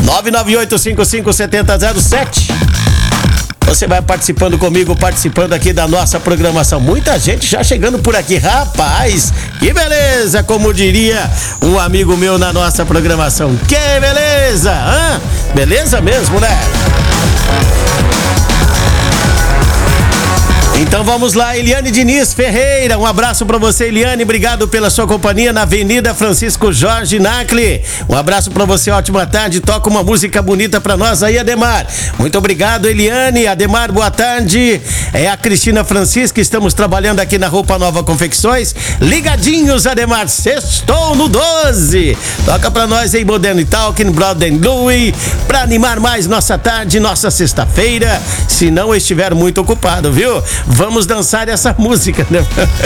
998557007. Você vai participando comigo, participando aqui da nossa programação. Muita gente já chegando por aqui. Rapaz, que beleza, como diria um amigo meu na nossa programação. Que beleza, hã? Beleza mesmo, né? Então vamos lá, Eliane Diniz Ferreira, um abraço pra você, Eliane, obrigado pela sua companhia na Avenida Francisco Jorge Nacli. Um abraço pra você, ótima tarde, toca uma música bonita pra nós aí, Ademar. Muito obrigado, Eliane. Ademar, boa tarde. É a Cristina Francisca, estamos trabalhando aqui na Roupa Nova Confecções. Ligadinhos, Ademar, sextou no 12. Toca pra nós aí, Modern Talking, Brother Louie, pra animar mais nossa tarde, nossa sexta-feira, se não estiver muito ocupado, viu? Vamos dançar essa música, né?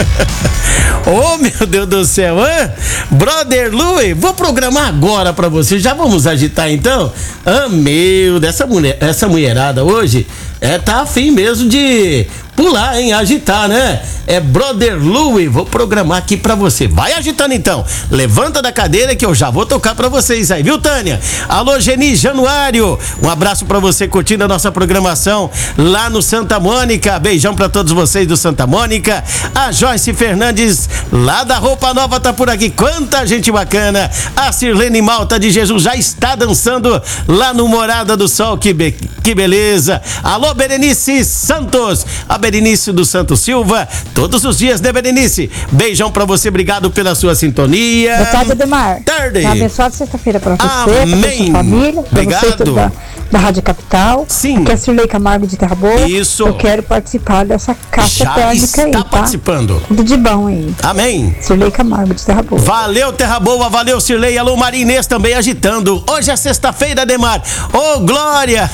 Oh, meu Deus do céu, hein? Brother Louie, vou programar agora pra você. Já vamos agitar então? Ah, meu, essa mulherada hoje tá afim mesmo de pular, hein? Agitar, né? É Brother Louie, vou programar aqui pra você. Vai agitando então. Levanta da cadeira que eu já vou tocar pra vocês aí, viu, Tânia? Alô, Geni Januário. Um abraço pra você curtindo a nossa programação lá no Santa Mônica. Beijão pra todos vocês do Santa Mônica. A Joyce Fernandes, lá da Roupa Nova, tá por aqui. Quanta gente bacana. A Sirlene Malta de Jesus já está dançando lá no Morada do Sol. Que beleza. Alô, Berenice Santos. A Berenice do Santos Silva, todos os dias, né, Berenice? Beijão pra você, obrigado pela sua sintonia. Boa tarde, Ademar. Tarde. Uma abençoada sexta-feira pra você, amém, pra sua família, pra obrigado. você da Rádio Capital. Sim. Aqui é a Cirlei Camargo de Terra Boa. Isso. Eu quero participar dessa caixa já térmica aí, está tá? participando. Tudo de bom aí. Amém. Cirlei Camargo de Terra Boa. Valeu, Terra Boa, valeu, Cirlei. Alô, Maria Inês também agitando. Hoje é sexta-feira, Ademar. Ô, Glória!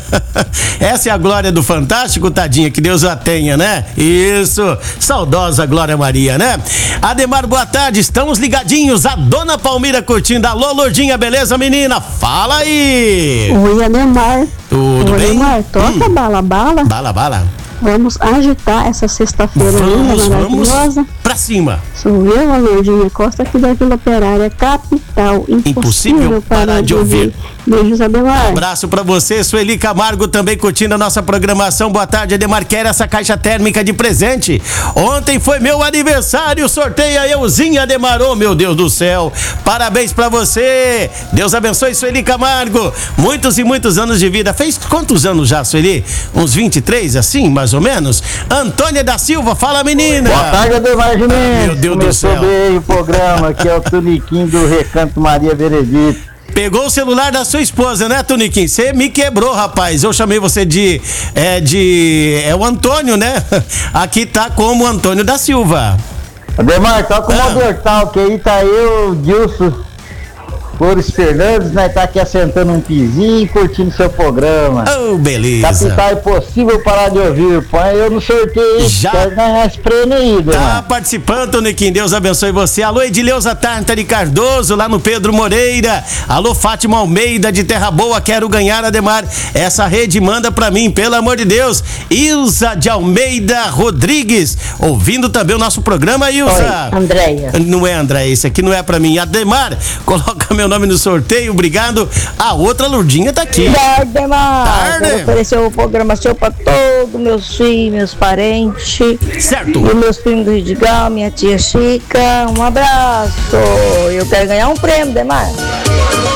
Essa é a Glória do Fantástico, tadinha, que Deus a tenha, né? Isso, saudosa Glória Maria, né? Ademar, boa tarde, estamos ligadinhos. A Dona Palmira curtindo. Alô, Lourdinha, beleza, menina? Fala aí! Oi, Ademar. Tudo bem? Ademar, toca bala, bala. Bala, bala. Vamos agitar essa sexta-feira linda, maravilhosa. Pra cima. Sou eu, a Lourdinha Costa, aqui da Vila Operária, capital. Impossível parar de ouvir. Beijos, Ademar. Abraço pra você, Sueli Camargo, também curtindo a nossa programação. Boa tarde, Ademar. Quero essa caixa térmica de presente. Ontem foi meu aniversário, sorteia euzinha, Ademar. Oh, meu Deus do céu. Parabéns pra você. Deus abençoe, Sueli Camargo. Muitos e muitos anos de vida. Fez quantos anos já, Sueli? Uns 23, assim, mais ou menos? Antônia da Silva, fala, menina. Boa tarde, Ademar Jimenez. Meu Deus do céu. Começou bem o programa, aqui é o Tuniquinho do Recanto Maria Veredito. Pegou o celular da sua esposa, né, Toniquinho? Você me quebrou, rapaz. Eu chamei você é o Antônio, né? Aqui tá como Antônio da Silva. Ademar, toca o Modern Talk aí, tá eu, Dilson Flores Fernandes, né? Tá aqui assentando um pizinho, curtindo seu programa. Oh, beleza. Capital Impossível parar de ouvir. Põe eu no sorteio. Já. Quero ganhar esse prêmio aí, Tá Ademar. participando, Toniquinho. Deus abençoe você. Alô, Edileuza Tartari Cardoso, lá no Pedro Moreira. Alô, Fátima Almeida de Terra Boa. Quero ganhar, Ademar. Essa rede manda pra mim, pelo amor de Deus. Ilza de Almeida Rodrigues. Ouvindo também o nosso programa, Ilza. Oi, Andréia. Não é, André, esse aqui não é pra mim. Ademar, coloca meu nome no sorteio, obrigado. A outra Lourdinha tá aqui. Ademar, Tarde. quero oferecer o programa seu pra todos meus filhos, meus parentes. Certo. E meus primos do Ridigal, minha tia Chica. Um abraço. Eu quero ganhar um prêmio, Ademar.